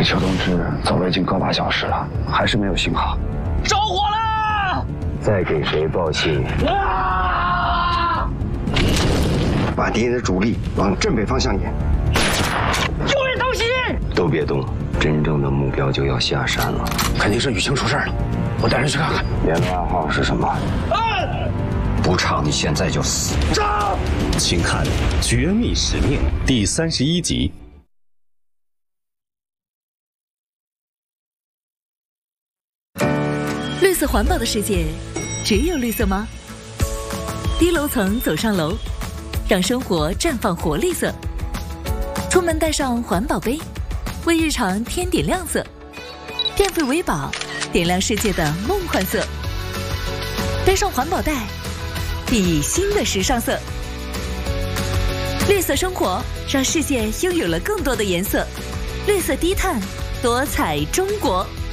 地球同志走了已经个把小时了，还是没有信号。 着火了！ 再给谁报信？ 把敌人的主力往正北方向引。 救援偷袭！ 都别动，真正的目标就要下山了。 肯定是雨晴出事了，我带人去看看。 联络暗号是什么？ 不唱，你现在就死。 上！ 请看《绝密使命》第31集。 绿色环保的世界，只有绿色吗？低楼层走上楼，让生活绽放活力色。出门带上环保杯，为日常添点亮色。电费为宝，点亮世界的梦幻色。背上环保袋，熠熠新的时尚色。绿色生活，让世界拥有了更多的颜色。绿色低碳，多彩中国。